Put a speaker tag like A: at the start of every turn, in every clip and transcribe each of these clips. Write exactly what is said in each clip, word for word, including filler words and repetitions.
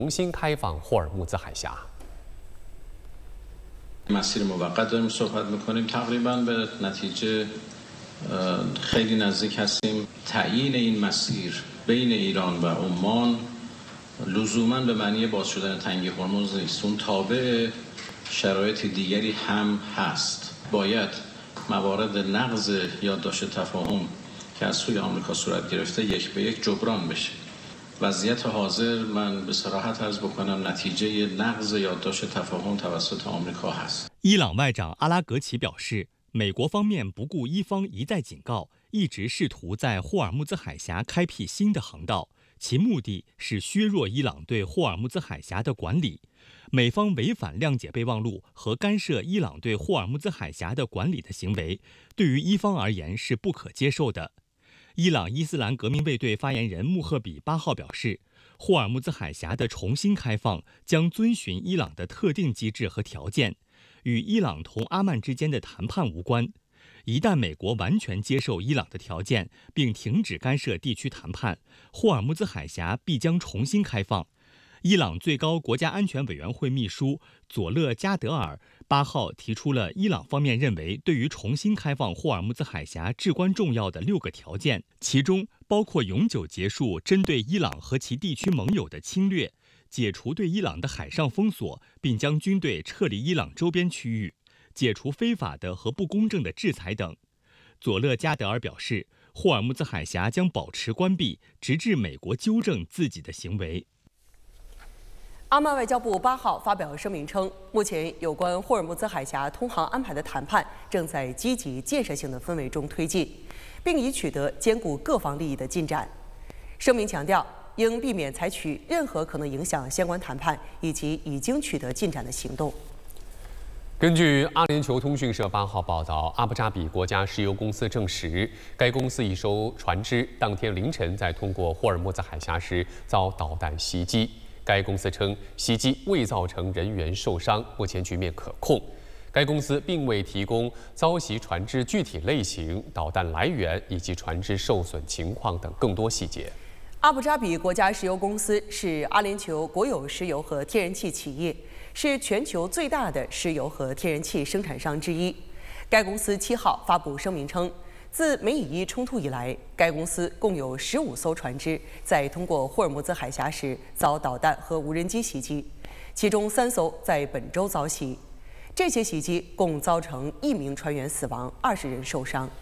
A: 重新开放霍尔木兹海峡。
B: مسیر موقت داریم صحبت میکنیم تقریبا به نتیجه خیلی نزدیک هستیم تعیین این مسیر بین ایران و عمان لزوما به معنی باز شدن تنگه هرمز نیست اون تابع شرایط دیگری هم هست باید موارد نقض یادداشت تفاهم که از سوی آمریکا صورت گرفته یک به یک جبران بشه وضعیت حاضر من به صراحت عرض بکنم نتیجه نقض یادداشت تفاهم توسط آمریکا هست。
C: 伊朗外长阿拉格齐表示，美国方面不顾伊方一再警告，一直试图在霍尔木兹海峡开辟新的航道，其目的是削弱伊朗对霍尔木兹海峡的管理。美方违反谅解备忘录和干涉伊朗对霍尔木兹海峡的管理的行为，对于伊方而言是不可接受的。 伊朗伊斯兰革命卫队发言人穆赫比八号表示，霍尔木兹海峡的重新开放将遵循伊朗的特定机制和条件，与伊朗同阿曼之间的谈判无关。一旦美国完全接受伊朗的条件，并停止干涉地区谈判，霍尔木兹海峡必将重新开放。 伊朗最高国家安全委员会秘书佐勒加德尔八号提出了伊朗方面认为对于重新开放霍尔木兹海峡至关重要的六个条件，其中包括永久结束针对伊朗和其地区盟友的侵略，解除对伊朗的海上封锁，并将军队撤离伊朗周边区域，解除非法的和不公正的制裁等。佐勒加德尔表示，霍尔木兹海峡将保持关闭，直至美国纠正自己的行为。
D: 阿曼外交部八号发表声明称，目前有关霍尔木兹海峡通航安排的谈判正在积极建设性的氛围中推进，并已取得兼顾各方利益的进展。声明强调，应避免采取任何可能影响相关谈判以及已经取得进展的行动。
A: 根据阿联酋通讯社八号报道，阿布扎比国家石油公司证实，该公司一艘船只当天凌晨在通过霍尔木兹海峡时遭导弹袭击。 该公司称，袭击未造成人员受伤，目前局面可控。该公司并未提供遭袭船只具体类型、导弹来源以及船只受损情况等更多细节。
D: 阿布扎比国家石油公司是阿联酋国有石油和天然气企业，是全球最大的石油和天然气生产商之一。该公司七号发布声明称， 自美以伊冲突以来，该公司共有十五艘船只在通过霍尔木兹海峡时遭导弹和无人机袭击，其中三艘在本周遭袭。这些袭击共造成一名船员死亡，二十人受伤。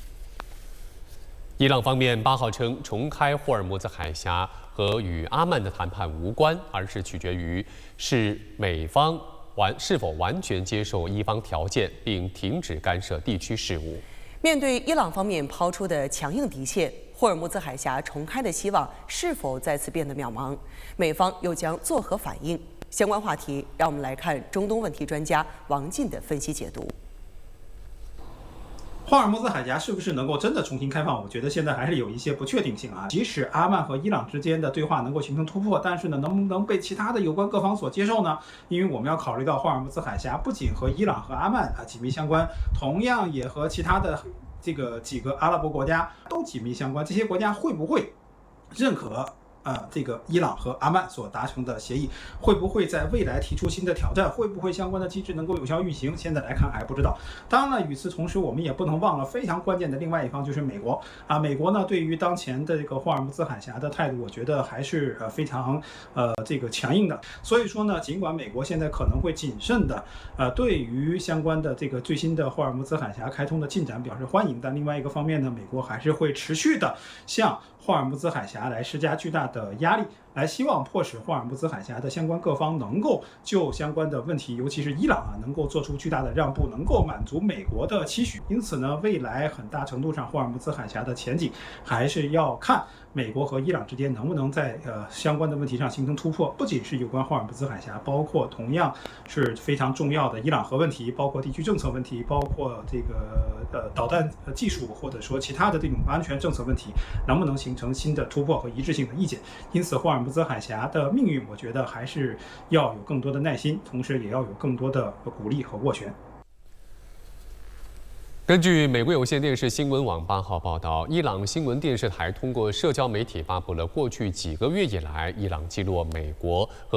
A: 伊朗方面八号称，重开霍尔木兹海峡和与阿曼的谈判无关，而是取决于是美方完是否完全接受伊方条件，并停止干涉地区事务。
D: 面对伊朗方面抛出的强硬底线，霍尔木兹海峡重开的希望是否再次变得渺茫？美方又将作何反应？相关话题，让我们来看中东问题专家王进的分析解读。
E: 霍尔木兹海峡是不是能够真的重新开放？我觉得现在还是有一些不确定性啊。即使阿曼和伊朗之间的对话能够形成突破，但是呢，能不能被其他的有关各方所接受呢？因为我们要考虑到霍尔木兹海峡不仅和伊朗和阿曼啊紧密相关，同样也和其他的这个几个阿拉伯国家都紧密相关。这些国家会不会认可？ 呃，这个伊朗和阿曼所达成的协议，会不会在未来提出新的挑战？会不会相关的机制能够有效运行？现在来看还不知道。当然了，与此同时，我们也不能忘了非常关键的另外一方就是美国啊。美国呢，对于当前的这个霍尔木兹海峡的态度，我觉得还是呃非常呃这个强硬的。所以说呢，尽管美国现在可能会谨慎的呃对于相关的这个最新的霍尔木兹海峡开通的进展表示欢迎，但另外一个方面呢，美国还是会持续的向 霍尔木兹海峡来施加巨大的压力，来希望迫使霍尔木兹海峡的相关各方能够就相关的问题，尤其是伊朗啊，能够做出巨大的让步，能够满足美国的期许。因此呢，未来很大程度上，霍尔木兹海峡的前景还是要看 美国和伊朗之间能不能在呃相关的问题上形成突破？不仅是有关霍尔木兹海峡，包括同样是非常重要的伊朗核问题，包括地区政策问题，包括这个呃导弹技术或者说其他的这种安全政策问题，能不能形成新的突破和一致性的意见？因此，霍尔木兹海峡的命运，我觉得还是要有更多的耐心，同时也要有更多的鼓励和斡旋。
A: 根据美国有线电视新闻网八号报道，伊朗新闻电视台通过社交媒体发布了过去几个月以来伊朗击落美国和